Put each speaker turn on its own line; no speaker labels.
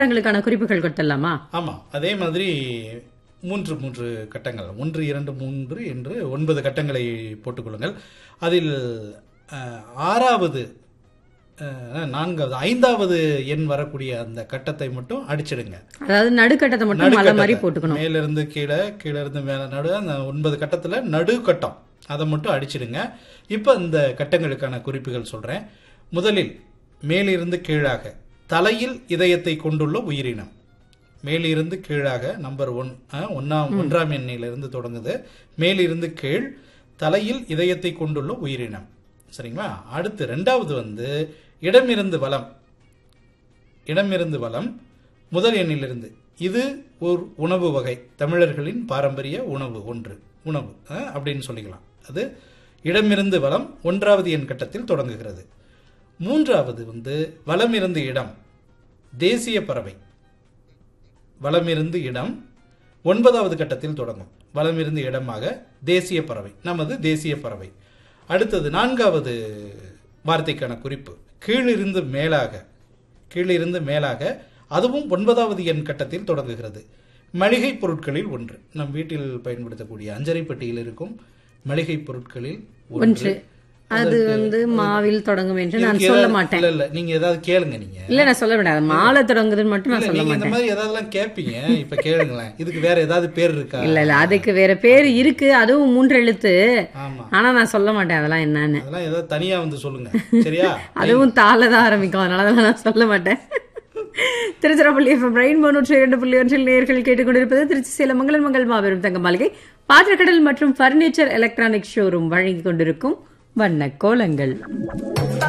எங்களுக்கான குறிப்புகள் கொடுத்துடலாமா?
ஆமா, அதே மாதிரி மூன்று கட்டங்கள் 1 2 3 என்று 9 கட்டங்களை போட்டுக்கொள்ளுங்கள். அதில் 6வது 4வது 5வது எண் வரக்கூடிய அந்த கட்டத்தை மட்டும் அடிச்சிடுங்க.
அதாவது நடுக்கட்டத்தை மட்டும் மலை மாதிரி போட்டுக்கணும்.
மேலிருந்து கீழே, கீழே இருந்து மேல, நடு அந்த 9 கட்டத்துல நடு கட்டம் அதை மட்டும் அடிச்சிடுங்க. இப்ப இந்த கட்டங்களுக்கான குறிப்புகள் சொல்றேன். முதலில் மேலிருந்து கீழாக தலையில் இதயத்தை கொண்டுள்ள உயிரினம். மேலிருந்து கீழாக நம்பர் 1ஆம் எண்ணிலிருந்து தொடங்குது. மேலிருந்து கீழ் தலையில் இதயத்தை கொண்டுள்ள உயிரினம். சரிங்களா? அடுத்து 2வது இடமிருந்து வலம். இடமிருந்து வலம் முதல் எண்ணிலிருந்து. இது ஒரு உணவு வகை, தமிழர்களின் பாரம்பரிய உணவு. உணவு அப்படின்னு சொல்லிக்கலாம். அது இடமிருந்து வலம் 1வது எண் கட்டத்தில் தொடங்குகிறது. 3வது வலமிருந்து இடம், தேசிய பறவை. வலமிருந்து இடம் 9வது கட்டத்தில் தொடங்கும். வலமிருந்து இடமாக தேசிய பறவை, நமது தேசிய பறவை. அடுத்தது 4வது வார்த்தைக்கான குறிப்பு கீழிருந்து மேலாக. கீழிருந்து மேலாக அதுவும் 9வது எண் கட்டத்தில் தொடங்குகிறது. மளிகை பொருட்களில் ஒன்று. நம் வீட்டில் பயன்படுத்தக்கூடிய அஞ்சரை பெட்டியில் இருக்கும் மளிகை பொருட்களில் ஒன்று.
அது மாவில் தொடங்கும் என்று நான் சொல்ல மாட்டேன்.
இல்ல நீங்க ஏதாவது கேளுங்க. நீங்க
இல்ல நான் சொல்ல வேண்டாம். மாலை தொடங்குதுன்னு மட்டும் நான் சொல்ல மாட்டேன்.
இந்த மாதிரி ஏதாவது கேட்பீங்க. இப்ப கேளுங்களேன். இதுக்கு வேற ஏதாவது பேர் இருக்கா?
இல்ல அதுக்கு வேற பேர் இருக்கு. அதுவும் 3 எழுத்து.
ஆமா,
ஆனா நான் சொல்ல மாட்டேன் அதெல்லாம் என்னன்னு.
அதெல்லாம் ஏதாவது தனியா சொல்லுங்க. சரியா?
அதுவும் தாளதான் ஆரம்பிக்கும். அதனாலதான் நான் சொல்ல மாட்டேன். திருச்சிராப்பள்ளி FM ரெயின்போ 102.1 நேயர்கள் கேட்டுக்கொண்டிருப்பது திருச்சி சேலம் மங்களன் மங்கள் மாபெரும் தங்க மாளிகை பாத்திரக்கடல் மற்றும் பர்னிச்சர் எலக்ட்ரானிக் ஷோரூம் வழங்கிக் கொண்டிருக்கும் வண்ண கோலங்கள்.